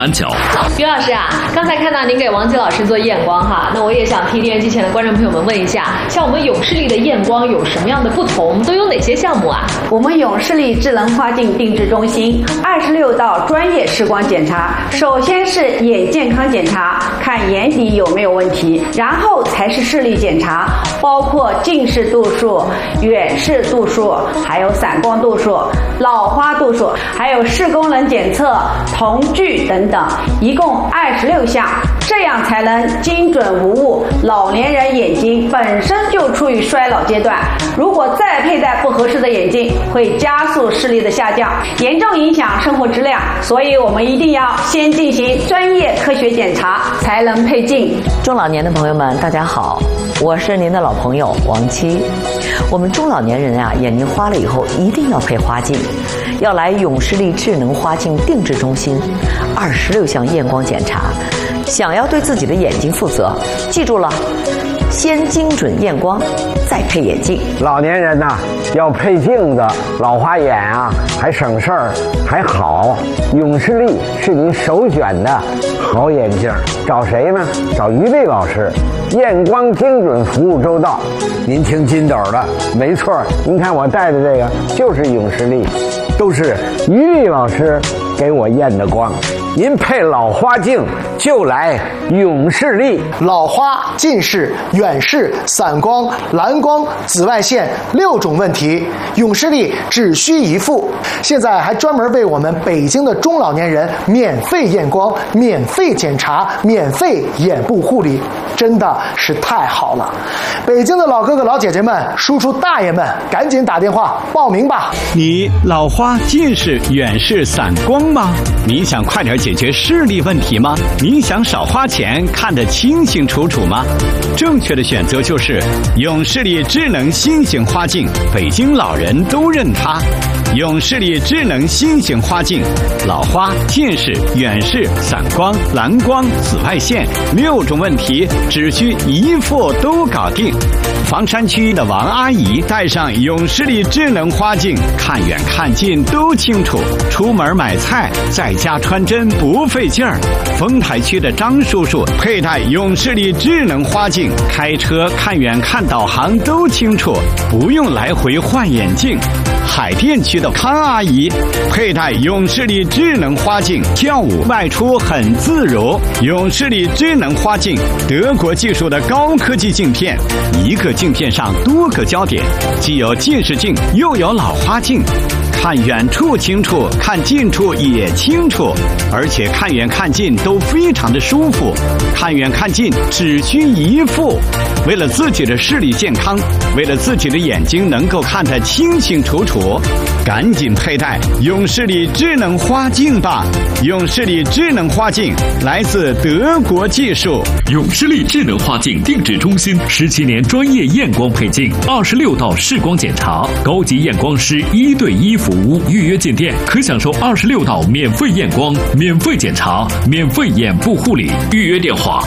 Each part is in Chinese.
安角。 于老师啊，刚才看到您给王吉老师做验光哈，那我也想替电视机前的观众朋友们问一下，像我们永视力的验光有什么样的不同？都有哪些项目啊？ 我们永视力智能花镜定制中心26道专业视光检查，首先是眼健康检查，看眼底有没有问题，然后才是视力检查，包括近视度数、远视度数，还有散光度数、老花度数，还有视功能检测、瞳距等等，一共26项，这样才能精准无误。老年人眼睛本身就处于衰老阶段，如果再佩戴不合适的眼镜，会加速视力的下降，严重影响生活质量。所以我们一定要先进行专业科学检查，才能配镜。 中老年的朋友们，大家好，我是您的老朋友王七。我们中老年人啊，眼睛花了以后一定要配花镜，要来永视力智能花镜定制中心，26项验光检查。想要对自己的眼睛负责，记住了，先精准验光，再配眼镜。 老年人呐，要配镜子，老花眼啊，还省事儿，还好。永视力是您首选的好眼镜，找谁呢？找于丽老师，验光精准，服务周到。您听金斗的，没错，您看我戴的这个就是永视力，都是于丽老师给我验的光。您配老花镜就来永视力。 老花、近视、远视、散光、蓝光、紫外线6种问题，永视力只需一副。现在还专门为我们北京的中老年人免费验光、免费检查、免费眼部护理，真的是太好了。北京的老哥哥老姐姐们、叔叔大爷们，赶紧打电话报名吧。 你老花、近视、远视、散光吗？你想快点解决视力问题吗？你想少花钱看得清清楚楚吗？正确的选择就是永视力智能新型花镜，北京老人都认它。永视力智能新型花镜，老花、近视、远视、散光、蓝光、紫外线6种问题只需一副都搞定。房山区的王阿姨戴上永视力智能花镜，看远看近都清楚，出门买菜在家穿针不费劲儿。丰台区的张叔叔佩戴永视力智能花镜，开车看远看导航都清楚，不用来回换眼镜。海淀区的康阿姨佩戴永视力智能花镜，跳舞外出很自如。永视力智能花镜，德国技术的高科技镜片，一个镜片上多个焦点，既有近视镜又有老花镜，看远处清楚，看近处也清楚，而且看远看近都非常的舒服。看远看近只需一副。为了自己的视力健康，为了自己的眼睛能够看得清清楚楚，赶紧佩戴永视力智能花镜吧。永视力智能花镜来自德国技术。 永视力智能花镜定制中心17年专业验光配镜，26道视光检查，高级验光师1对1服务。预约进店可享受26道免费验光、免费检查、免费眼部护理。预约电话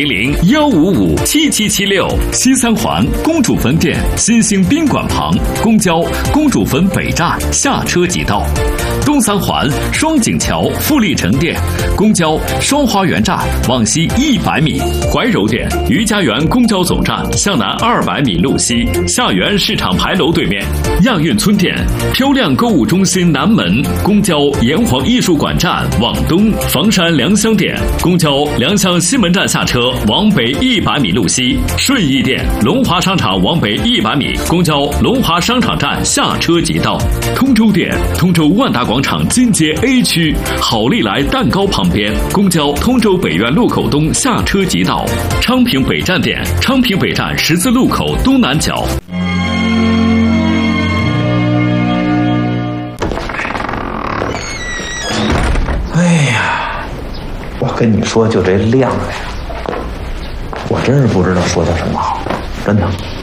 400-155-7776。西三环公主坟店新兴宾馆旁，公交公主坟北站下车即到。东三环双井桥富力城店，公交双花园站往西100米。怀柔店余家园公交总站向南200米路西，下园市场牌楼对面。亚运村店漂亮购物中心南门，公交炎黄艺术馆站往东。房山良乡店公交良乡西门站下车往北100米路西。顺义店龙华商场往北100米，公交龙华商场站下车即到。通州店通州万达广场金街 A 区好利来蛋糕旁边，公交通州北苑路口东下车即到。昌平北站店昌平北站十字路口东南角。 哎呀，我跟你说，就这量呀，我真是不知道说他什么好，真的。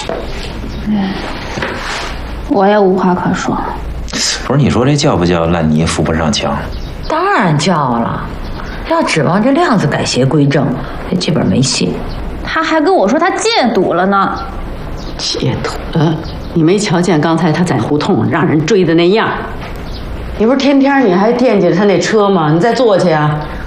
我也无话可说。 不是，你说这叫不叫烂泥扶不上墙？ 当然叫了，要指望这亮子改邪归正，这基本没戏。 他还跟我说他戒赌了呢。 戒赌了？你没瞧见刚才他在胡同让人追的那样？你不是天天你还惦记着他那车吗？你再坐去啊！